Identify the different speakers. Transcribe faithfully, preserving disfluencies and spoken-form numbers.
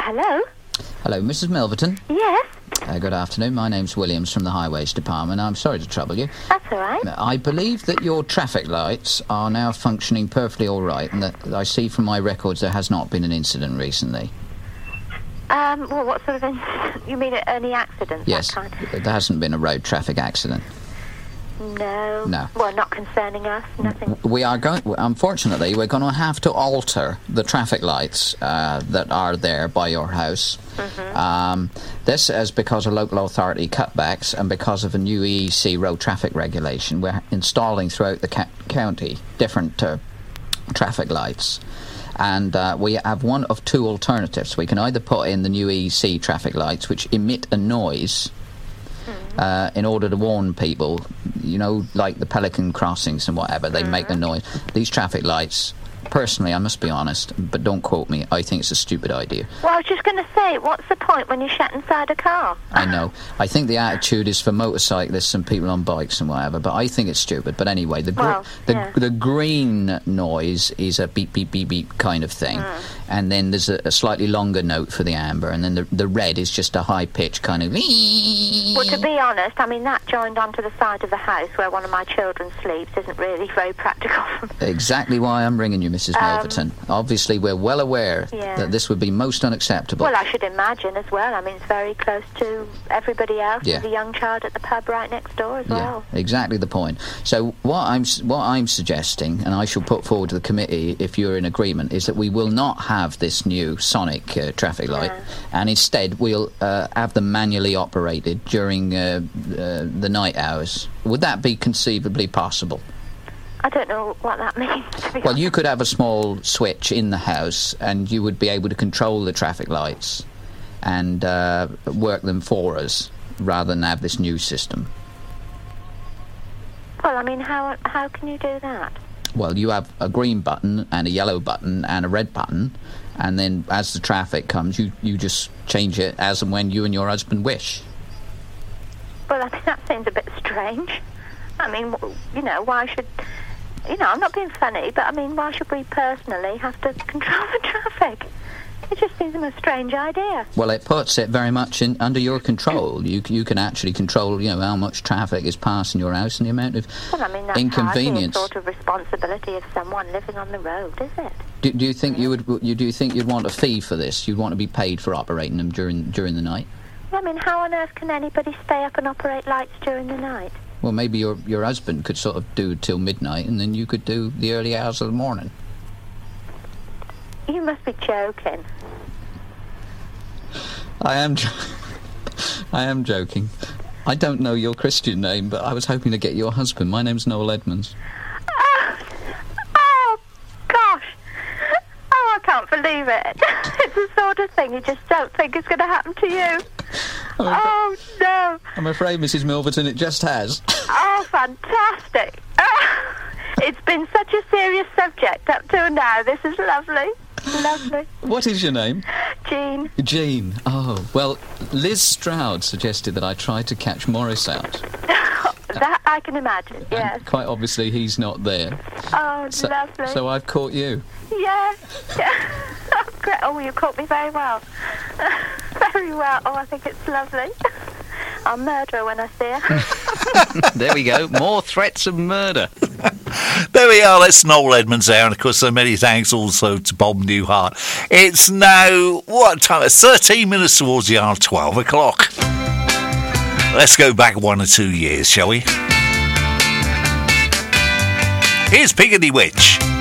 Speaker 1: hello?
Speaker 2: Hello, Missus Milverton.
Speaker 1: Yes?
Speaker 2: Uh, good afternoon. My name's Williams from the Highways Department. I'm sorry to trouble you.
Speaker 1: That's all right.
Speaker 2: I believe that your traffic lights are now functioning perfectly all right, and that I see from my records there has not been an incident recently.
Speaker 1: Um, well, what sort of incident? You mean any accidents?
Speaker 2: Yes.
Speaker 1: That kind?
Speaker 2: There hasn't been a road traffic accident.
Speaker 1: No.
Speaker 2: No.
Speaker 1: Well, not concerning us. Nothing.
Speaker 2: We are going. Unfortunately, we're going to have to alter the traffic lights uh, that are there by your house.
Speaker 1: Mm-hmm.
Speaker 2: Um, this is because of local authority cutbacks and because of a new E E C road traffic regulation. We're installing throughout the ca- county different uh, traffic lights. And uh, we have one of two alternatives. We can either put in the new E E C traffic lights, which emit a noise uh, in order to warn people, you know, like the Pelican crossings and whatever, they mm-hmm. make the noise. These traffic lights, personally, I must be honest, but don't quote me, I think it's a stupid idea.
Speaker 1: Well, I was just going to say, what's the point when you're shut inside a car?
Speaker 2: I know. I think the attitude is for motorcyclists and people on bikes and whatever, but I think it's stupid. But anyway, the gr-
Speaker 1: well,
Speaker 2: the,
Speaker 1: yeah.
Speaker 2: the green noise is a beep, beep, beep, beep kind of thing. Mm. And then there's a, a slightly longer note for the amber, and then the, the red is just a high-pitched kind of...
Speaker 1: Well, to be honest, I mean, that joined onto the side of the house where one of my children sleeps isn't really very practical.
Speaker 2: Exactly why I'm ringing you, Missus Milverton. Um, Obviously, we're well aware
Speaker 1: yeah.
Speaker 2: that this would be most unacceptable.
Speaker 1: Well, I should imagine as well. I mean, it's very close to everybody else.
Speaker 2: Yeah.
Speaker 1: There's a young child at the pub right next door as
Speaker 2: yeah,
Speaker 1: well.
Speaker 2: Exactly the point. So what I'm what I'm suggesting, and I shall put forward to the committee if you're in agreement, is that we will not have this new sonic uh, traffic light,
Speaker 1: yeah.
Speaker 2: and instead we'll uh, have them manually operated during uh, uh, the night hours. Would that be conceivably possible?
Speaker 1: I don't know what that means. To be
Speaker 2: well,
Speaker 1: honest.
Speaker 2: you could have a small switch in the house, and you would be able to control the traffic lights and uh, work them for us, rather than have this new system.
Speaker 1: Well, I mean, how how can you do that?
Speaker 2: Well, you have a green button and a yellow button and a red button, and then as the traffic comes, you, you just change it as and when you and your husband wish.
Speaker 1: Well, I mean, that seems a bit strange. I mean, you know, why should... You know, I'm not being funny, but I mean, why should we personally have to control the traffic? It just seems a strange idea.
Speaker 2: Well, it puts it very much in, under your control. You you can actually control, you know, how much traffic is passing your house and the amount of
Speaker 1: well, I mean, that's
Speaker 2: inconvenience.
Speaker 1: Hardly a sort of responsibility of someone living on the road, is it?
Speaker 2: Do, do you think you would? You do you think you'd want a fee for this? You'd want to be paid for operating them during during the night?
Speaker 1: Well, I mean, how on earth can anybody stay up and operate lights during the night?
Speaker 2: Well, maybe your your husband could sort of do it till midnight, and then you could do the early hours of the morning.
Speaker 1: You must be joking.
Speaker 2: I am, jo- I am joking. I don't know your Christian name, but I was hoping to get your husband. My name's Noel Edmonds.
Speaker 1: Oh, oh gosh! Oh, I can't believe it. It's the sort of thing you just don't think is going to happen to you.
Speaker 2: I'm
Speaker 1: oh
Speaker 2: afraid,
Speaker 1: no!
Speaker 2: I'm afraid, Missus Milverton, it just has.
Speaker 1: Oh, fantastic! Oh, it's been such a serious subject up till now. This is lovely. Lovely.
Speaker 2: What is your name?
Speaker 1: Jean.
Speaker 2: Jean. Oh, well, Liz Stroud suggested that I try to catch Morris out.
Speaker 1: That I can imagine, yes.
Speaker 2: And quite obviously he's not there.
Speaker 1: Oh,
Speaker 2: so,
Speaker 1: lovely.
Speaker 2: So I've caught you.
Speaker 1: Yeah. yeah. Oh, great. Oh, you caught me very well. Very well. Oh, I think it's lovely. I'll murder her when I see her.
Speaker 2: There we go. More threats of murder.
Speaker 3: There we are. That's Noel Edmonds there. And, of course, so many thanks also to Bob Newhart. It's now, what time? It's thirteen minutes towards the hour of twelve o'clock. Let's go back one or two years, shall we? Here's Piggity Witch.